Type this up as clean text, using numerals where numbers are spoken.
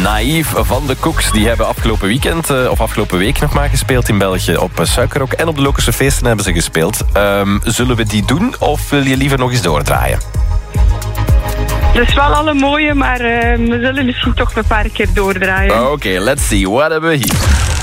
Naïef van de Cooks. Die hebben afgelopen weekend, of afgelopen week nog maar gespeeld in België. Op Suikerrok en op de Lokerse feesten hebben ze gespeeld. Zullen we die doen of wil je liever nog eens doordraaien? Dat is wel alle mooie, maar we zullen misschien toch een paar keer doordraaien. Oké, let's see. Wat hebben we hier?